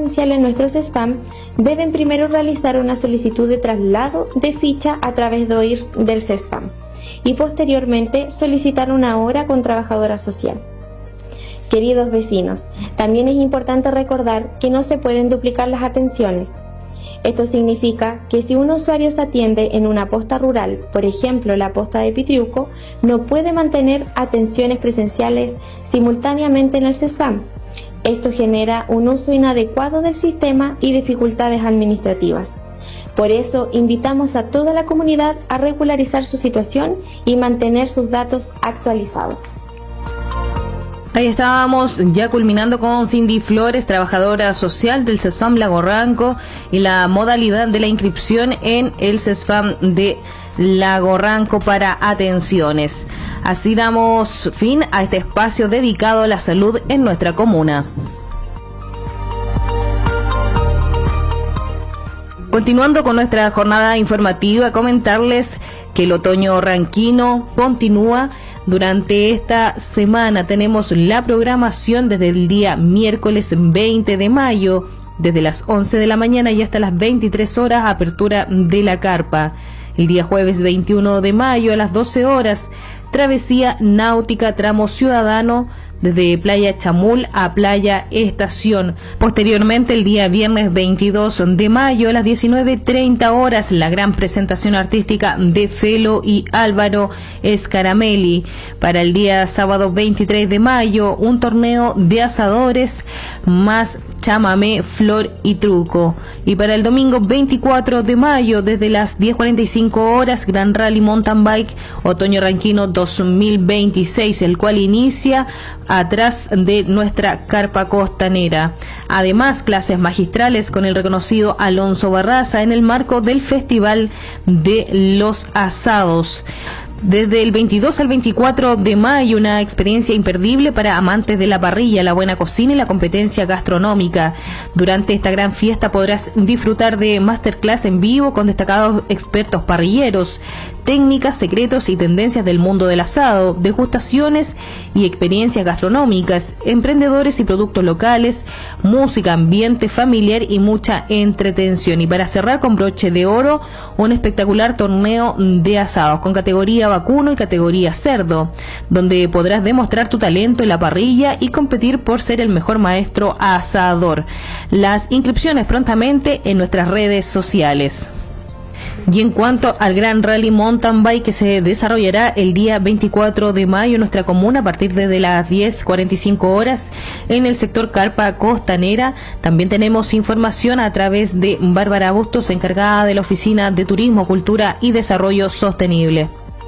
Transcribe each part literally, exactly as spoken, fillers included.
presencial en nuestros spam, deben primero realizar una solicitud de traslado de ficha a través de O I R S del CESFAM y posteriormente solicitar una hora con trabajadora social. Queridos vecinos, también es importante recordar que no se pueden duplicar las atenciones. Esto significa que si un usuario se atiende en una posta rural, por ejemplo la posta de Pitriuco, no puede mantener atenciones presenciales simultáneamente en el CESFAM. Esto genera un uso inadecuado del sistema y dificultades administrativas. Por eso invitamos a toda la comunidad a regularizar su situación y mantener sus datos actualizados. Ahí estábamos ya culminando con Cindy Flores, trabajadora social del CESFAM Lago Ranco, y la modalidad de la inscripción en el CESFAM de Lago Ranco para atenciones. Así damos fin a este espacio dedicado a la salud en nuestra comuna. Continuando con nuestra jornada informativa, comentarles que el otoño ranquino continúa. Durante esta semana tenemos la programación desde el día miércoles veinte de mayo, desde las once de la mañana y hasta las veintitrés horas, apertura de la carpa. El día jueves veintiuno de mayo a las doce horas, travesía náutica tramo ciudadano desde Playa Chamul a Playa Estación. Posteriormente, el día viernes veintidós de mayo a las diecinueve treinta horas, la gran presentación artística de Felo y Álvaro Scaramelli. Para el día sábado veintitrés de mayo, un torneo de asadores más chamamé, flor y truco. Y para el domingo veinticuatro de mayo, desde las diez cuarenta y cinco horas, Gran Rally Mountain Bike Otoño Ranquino dos mil veintiséis, el cual inicia atrás de nuestra carpa costanera. Además, clases magistrales con el reconocido Alonso Barraza en el marco del Festival de los Asados. Desde el veintidós al veinticuatro de mayo, una experiencia imperdible para amantes de la parrilla, la buena cocina y la competencia gastronómica. Durante esta gran fiesta podrás disfrutar de masterclass en vivo con destacados expertos parrilleros, técnicas, secretos y tendencias del mundo del asado, degustaciones y experiencias gastronómicas, emprendedores y productos locales, música, ambiente familiar y mucha entretención. Y para cerrar con broche de oro, un espectacular torneo de asados con categoría vacuno y categoría cerdo, donde podrás demostrar tu talento en la parrilla y competir por ser el mejor maestro asador. Las inscripciones prontamente en nuestras redes sociales. Y en cuanto al Gran Rally Mountain Bike, que se desarrollará el día veinticuatro de mayo en nuestra comuna a partir de las diez cuarenta y cinco horas en el sector Carpa Costanera, también tenemos información a través de Bárbara Bustos, encargada de la Oficina de Turismo, Cultura y Desarrollo Sostenible.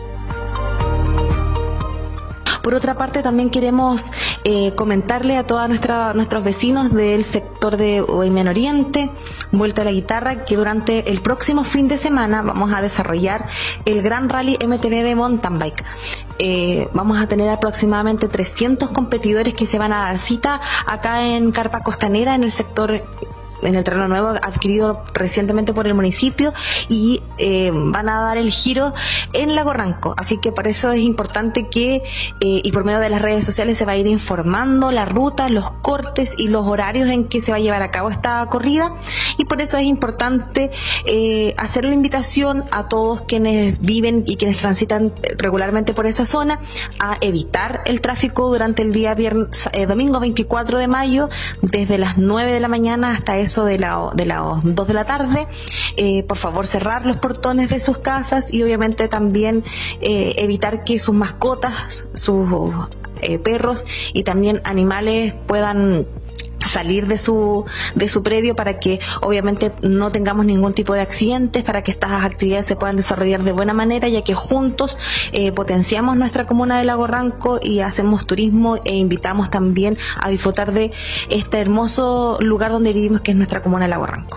Por otra parte, también queremos eh, comentarle a todos nuestros vecinos del sector de Huaymen Oriente, Vuelta a la Guitarra, que durante el próximo fin de semana vamos a desarrollar el Gran Rally M T B de Mountain Bike. Eh, vamos a tener aproximadamente trescientos competidores que se van a dar cita acá en Carpa Costanera, en el sector, en el terreno nuevo adquirido recientemente por el municipio, y eh, van a dar el giro en Lago Ranco. Así que por eso es importante que, eh, y por medio de las redes sociales se va a ir informando la ruta, los cortes y los horarios en que se va a llevar a cabo esta corrida. Y por eso es importante eh, hacer la invitación a todos quienes viven y quienes transitan regularmente por esa zona a evitar el tráfico durante el día viernes, eh, domingo veinticuatro de mayo, desde las nueve de la mañana hasta eso de, la, de las dos de la tarde. Eh, por favor, cerrar los portones de sus casas y obviamente también eh, evitar que sus mascotas, sus eh, perros y también animales puedan salir de su de su predio, para que obviamente no tengamos ningún tipo de accidentes, para que estas actividades se puedan desarrollar de buena manera, ya que juntos eh, potenciamos nuestra comuna de Lago Ranco y hacemos turismo e invitamos también a disfrutar de este hermoso lugar donde vivimos, que es nuestra comuna de Lago Ranco.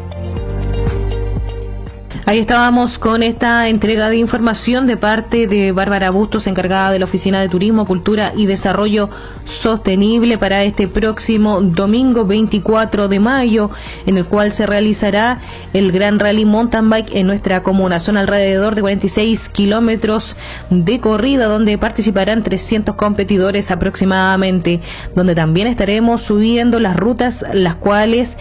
Ahí estábamos con esta entrega de información de parte de Bárbara Bustos, encargada de la Oficina de Turismo, Cultura y Desarrollo Sostenible, para este próximo domingo veinticuatro de mayo, en el cual se realizará el Gran Rally Mountain Bike en nuestra comuna. Son alrededor de cuarenta y seis kilómetros de corrida, donde participarán trescientos competidores aproximadamente, donde también estaremos subiendo las rutas, las cuales